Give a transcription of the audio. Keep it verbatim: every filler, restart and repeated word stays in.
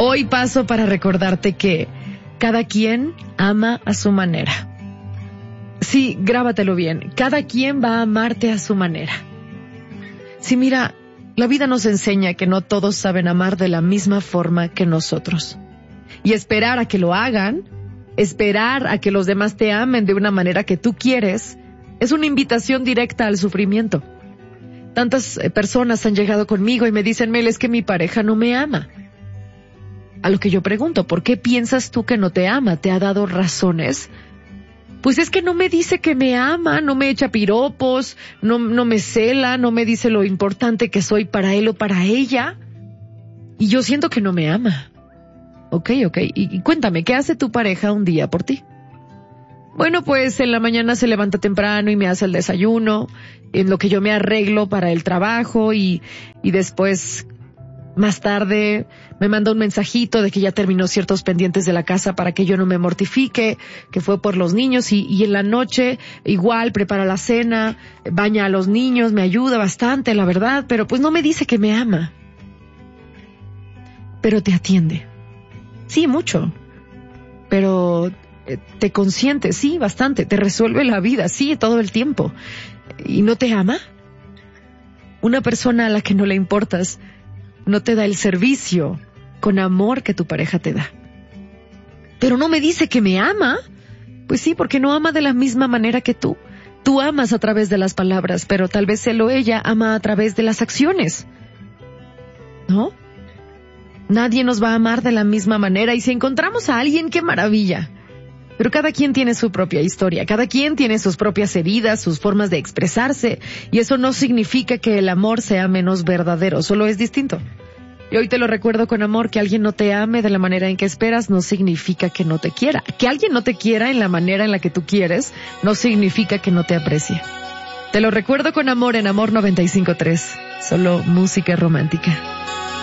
Hoy paso para recordarte que cada quien ama a su manera. Sí, grábatelo bien. Cada quien va a amarte a su manera. Sí, mira, la vida nos enseña que no todos saben amar de la misma forma que nosotros. Y esperar a que lo hagan, esperar a que los demás te amen de una manera que tú quieres, es una invitación directa al sufrimiento. Tantas personas han llegado conmigo y me dicen, Mel, es que mi pareja no me ama. A lo que yo pregunto, ¿por qué piensas tú que no te ama? ¿Te ha dado razones? Pues es que no me dice que me ama, no me echa piropos, no, no me cela, no me dice lo importante que soy para él o para ella. Y yo siento que no me ama. Ok, ok. Y, y cuéntame, ¿qué hace tu pareja un día por ti? Bueno, pues en la mañana se levanta temprano y me hace el desayuno, en lo que yo me arreglo para el trabajo y, y después, más tarde, me manda un mensajito de que ya terminó ciertos pendientes de la casa para que yo no me mortifique, que fue por los niños y, y en la noche igual prepara la cena, baña a los niños, me ayuda bastante, la verdad, pero pues no me dice que me ama. Pero te atiende. Sí, mucho. Pero te consiente, sí, bastante. Te resuelve la vida, sí, todo el tiempo. ¿Y no te ama? Una persona a la que no le importas no te da el servicio con amor que tu pareja te da. Pero no me dice que me ama. Pues sí, porque no ama de la misma manera que tú. Tú amas a través de las palabras, pero tal vez él o ella ama a través de las acciones. ¿No? Nadie nos va a amar de la misma manera y si encontramos a alguien, ¡qué maravilla! Pero cada quien tiene su propia historia, cada quien tiene sus propias heridas, sus formas de expresarse, y eso no significa que el amor sea menos verdadero, solo es distinto. Y hoy te lo recuerdo con amor, que alguien no te ame de la manera en que esperas no significa que no te quiera. Que alguien no te quiera en la manera en la que tú quieres no significa que no te aprecie. Te lo recuerdo con amor en Amor noventa y cinco punto tres, solo música romántica.